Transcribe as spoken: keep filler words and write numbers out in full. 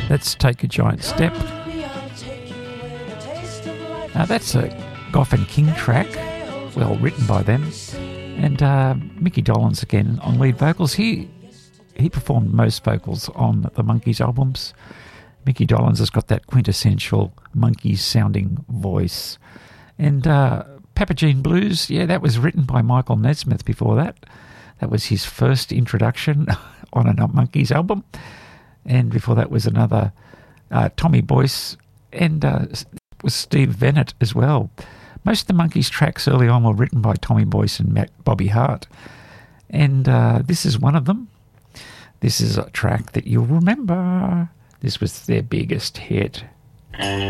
Let's Take a Giant Step. Now that's a Goff and King track, well written by them. And uh, Mickey Dolenz again on lead vocals. He he performed most vocals on the Monkees albums. Mickey Dolenz has got that quintessential Monkees sounding voice. And uh, Papa Jean Blues, yeah, that was written by Michael Nesmith before that. That was his first introduction on a Monkees album. And before that was another uh, Tommy Boyce, and uh, was Steve Vennett as well. Most of the Monkees tracks early on were written by Tommy Boyce and Mac- Bobby Hart. And uh, this is one of them. This is a track that you'll remember. This was their biggest hit.